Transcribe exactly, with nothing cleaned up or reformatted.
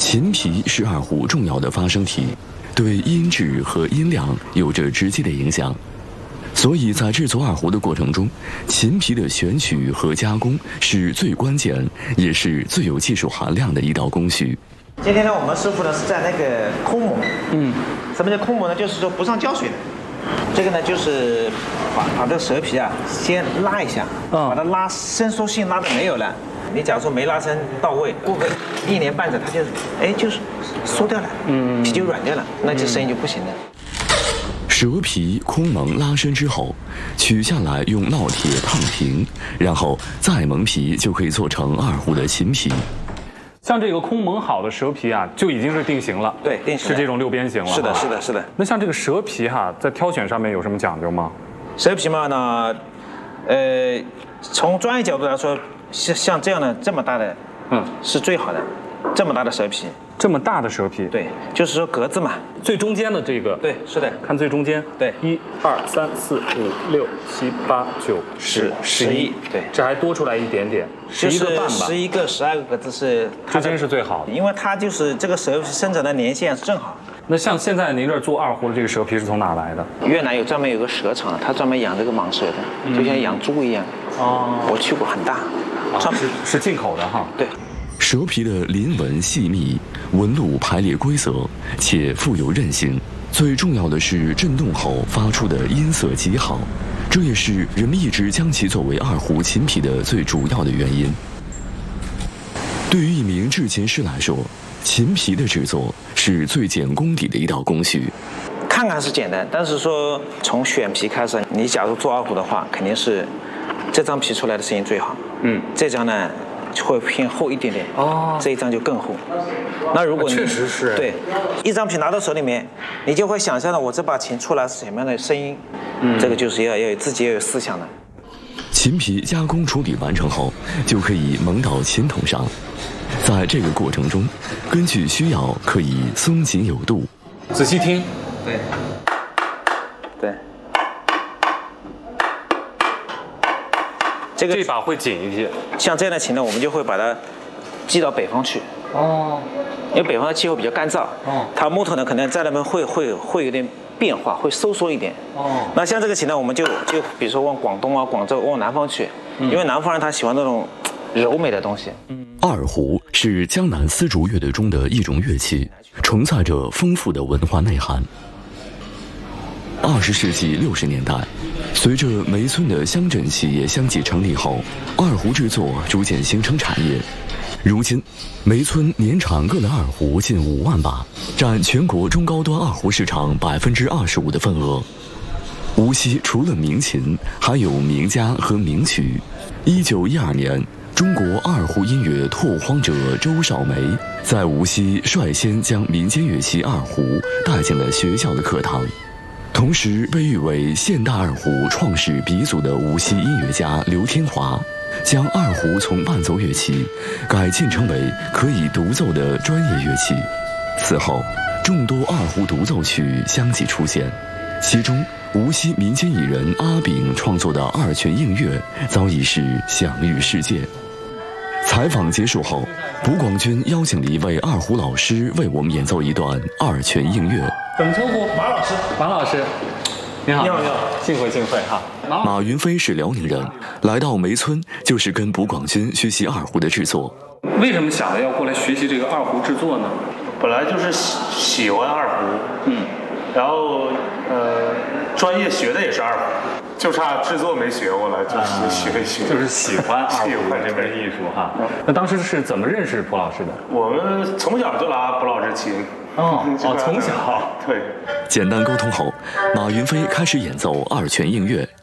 琴皮是二胡重要的发声体，对音质和音量有着直接的影响。所以在制作二胡的过程中，琴皮的选取和加工是最关键，也是最有技术含量的一道工序。 今天呢，我们师傅呢是在那个空磨。嗯，什么叫空磨呢？就是说不上胶水的。这个呢，就是把把这蛇皮啊先拉一下，把它拉伸缩性拉的没有了。你假如说没拉伸到位，过个一年半载，它就哎就是缩掉了，嗯，皮就软掉了，那这声音就不行了。 蛇皮空蒙拉伸之后，取下来用烙铁烫平，然后再蒙皮，就可以做成二胡的琴皮。 像这个空蒙好的蛇皮啊，就已经是定型了。 对，定型是这种六边形了。 是的，是的，是的。 那像这个蛇皮哈，在挑选上面有什么讲究吗？ 蛇皮嘛呢，呃，从专业角度来说，像像这样的这么大的，嗯，是最好的，这么大的蛇皮。 这么大的蛇皮， 对，就是说格子嘛， 最中间的这个， 对，是的， 看最中间， 对， 一二三四五六七八九十十一， 对， 这还多出来一点点，十一个半吧， 十一个十二个格子是之间是最好的， 因为它就是这个蛇皮生长的年限是正好。 那像现在您这儿做二胡的这个蛇皮是从哪来的？ 越南有专门有个蛇场，它专门养这个蟒蛇的，就像养猪一样。哦，我去过，很大， 专门是是进口的哈。 对。 蛇皮的鳞纹细密，纹路排列规则，且富有韧性。最重要的是震动后发出的音色极好，这也是人们一直将其作为二胡琴皮的最主要的原因。对于一名制琴师来说，琴皮的制作是最见功底的一道工序。 看看是简单，但是说从选皮开始，你假如做二胡的话，肯定是这张皮出来的声音最好。嗯，这张呢？会偏厚一点点哦，这一张就更厚。那如果你确实是对一张皮拿到手里面，你就会想象到我这把琴出来是什么样的声音。嗯，这个就是要要有自己要有思想的。 琴皮加工处理完成后，就可以蒙到琴筒上。在这个过程中，根据需要可以松紧有度。 仔细听， 对，对。 这个这把会紧一些， 像这样的琴呢，我们就会把它寄到北方去。哦，因为北方的气候比较干燥，哦，它木头呢可能在那边会会会有点变化，会收缩一点。哦，那像这个琴呢，我们就就比如说往广东啊、广州、往南方去，嗯、因为南方人他喜欢那种柔美的东西。嗯， 二胡是江南丝竹乐队中的一种乐器，承载着丰富的文化内涵。二十世纪六十年代，随着梅村的乡镇企业相继成立后，二胡制作逐渐形成产业。如今，梅村年产各类二胡近五万把，占全国中高端二胡市场百分之二十五的份额。无锡除了名琴，还有名家和名曲。一九一二年，中国二胡音乐拓荒者周少梅在无锡率先将民间乐器二胡带进了学校的课堂。同时被誉为现代二胡创始鼻祖的无锡音乐家刘天华，将二胡从伴奏乐器改进成为可以独奏的专业乐器。此后，众多二胡独奏曲相继出现，其中无锡民间艺人阿炳创作的二泉映月早已是享誉世界。采访结束后，卜广军邀请了一位二胡老师为我们演奏一段二泉映月。 怎么称呼？马老师。马老师，你好。 你好，你好， 幸会幸会哈。 马云飞是辽宁人，来到梅村就是跟卜广军学习二胡的制作。 为什么想着要过来学习这个二胡制作呢？ 本来就是喜喜欢二胡，嗯，然后呃，专业学的也是二胡，就差制作没学过来，就是学一学， 就是喜欢二胡这门艺术哈。那当时是怎么认识卜老师的？ 我们从小就拉卜老师琴。 哦哦，从小对。 简单沟通后，马云飞开始演奏二泉映月。